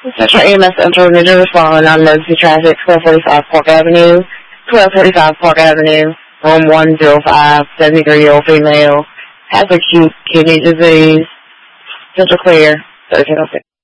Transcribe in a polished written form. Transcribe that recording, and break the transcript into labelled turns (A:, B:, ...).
A: Central EMS Central Region respond on emergency traffic, 1245 Park Avenue, 1245 Park Avenue, room 105, 73-year-old female, has acute kidney disease, central clear, 1306.